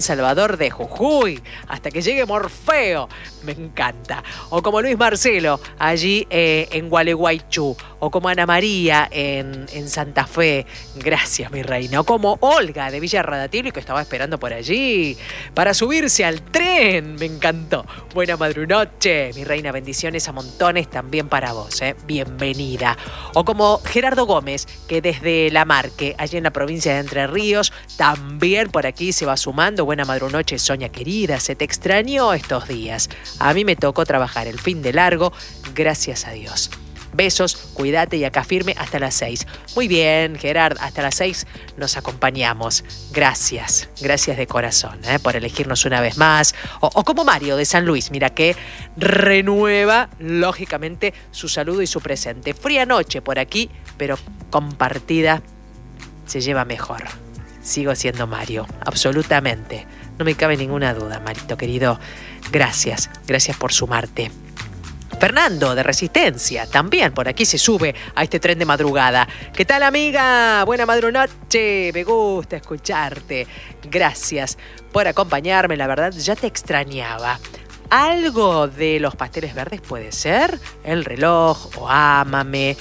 Salvador de Jujuy, hasta que llegue Morfeo, me encanta. O como Luis Marcelo, allí en Gualeguaychú. O como Ana María en Santa Fe, gracias mi reina. O como Olga de Villa Radatili, que estaba esperando por allí para subirse al tren, me encantó. Buena madrunoche, mi reina, bendiciones a montones también para vos, bienvenida. O como Gerardo Gómez, que desde La Marque, allí en la provincia de Entre Ríos, también por aquí se va sumando. Buena madrunoche, Sonia querida, se te extrañó estos días. A mí me tocó trabajar el fin de largo, gracias a Dios. Besos, cuídate y acá firme hasta las 6. Muy bien, Gerard, hasta las 6 nos acompañamos. Gracias, gracias de corazón por elegirnos una vez más. O como Mario de San Luis, mira que renueva, lógicamente, su saludo y su presente. Fría noche por aquí, pero compartida se lleva mejor. Sigo siendo Mario, absolutamente. No me cabe ninguna duda, Marito querido. Gracias, gracias por sumarte. Fernando de Resistencia también por aquí se sube a este tren de madrugada. ¿Qué tal, amiga? Buena madrunoche, me gusta escucharte. Gracias por acompañarme, la verdad ya te extrañaba. ¿Algo de los pasteles verdes puede ser? El reloj o Ámame,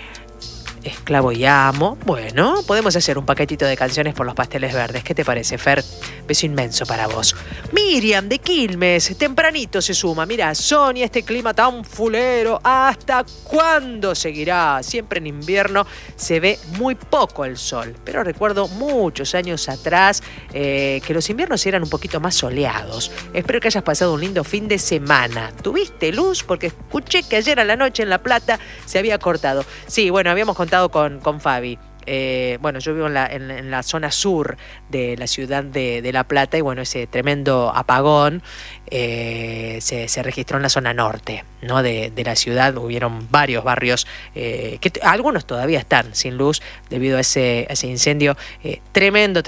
Esclavo y Amo. Bueno, podemos hacer un paquetito de canciones por los pasteles verdes. ¿Qué te parece, Fer? Beso inmenso para vos. Miriam de Quilmes, tempranito se suma. Mira, Sonia, este clima tan fulero, ¿hasta cuándo seguirá? Siempre en invierno se ve muy poco el sol. Pero recuerdo muchos años atrás que los inviernos eran un poquito más soleados. Espero que hayas pasado un lindo fin de semana. ¿Tuviste luz? Porque escuché que ayer a la noche en La Plata se había cortado. Sí, bueno, habíamos contado con Fabi. Bueno, yo vivo en la zona sur de la ciudad de La Plata y bueno, ese tremendo apagón se registró en la zona norte, ¿no? de la ciudad. Hubieron varios barrios que algunos todavía están sin luz debido a ese incendio tremendo.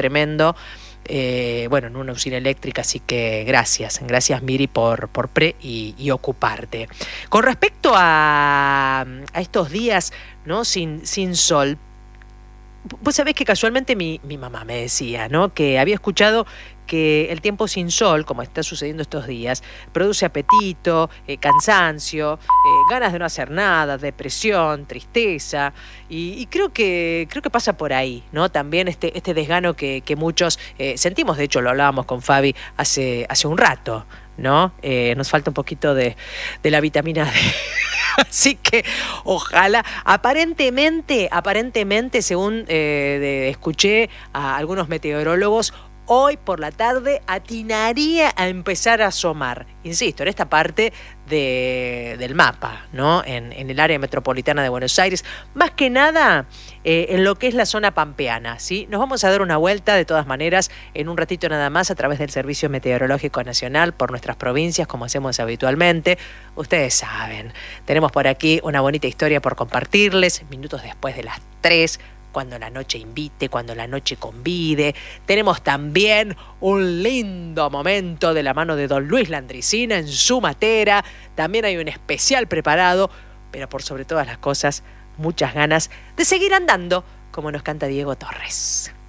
Bueno, en una usina eléctrica, así que gracias Miri por y ocuparte. Con respecto a estos días, ¿no? sin sol, vos sabés que casualmente mi mamá me decía, ¿no? Que había escuchado que el tiempo sin sol, como está sucediendo estos días, produce apetito, cansancio, ganas de no hacer nada, depresión, tristeza, y creo que pasa por ahí, ¿no? También este desgano que muchos sentimos. De hecho lo hablábamos con Fabi hace un rato, ¿no? Nos falta un poquito de la vitamina D. Así que ojalá, aparentemente, según escuché a algunos meteorólogos, hoy por la tarde atinaría a empezar a asomar, insisto, en esta parte del mapa, ¿no? En el área metropolitana de Buenos Aires, más que nada en lo que es la zona pampeana, ¿sí? Nos vamos a dar una vuelta de todas maneras en un ratito nada más a través del Servicio Meteorológico Nacional por nuestras provincias, como hacemos habitualmente. Ustedes saben, tenemos por aquí una bonita historia por compartirles, minutos después de las 3, cuando la noche invite, cuando la noche convide. Tenemos también un lindo momento de la mano de don Luis Landricina en su matera. También hay un especial preparado, pero por sobre todas las cosas, muchas ganas de seguir andando, como nos canta Diego Torres.